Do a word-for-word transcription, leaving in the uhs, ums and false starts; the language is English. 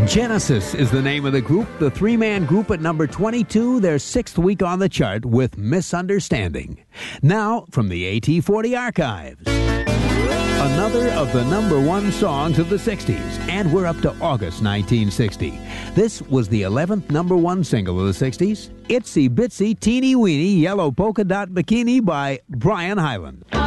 Genesis is the name of the group, the three-man group at number twenty-two, their sixth week on the chart with Misunderstanding. Now, from the A T forty archives, another of the number one songs of the sixties, and we're up to August nineteen sixty. This was the eleventh number one single of the sixties, Itsy Bitsy Teeny Weeny Yellow Polka Dot Bikini by Brian Hyland.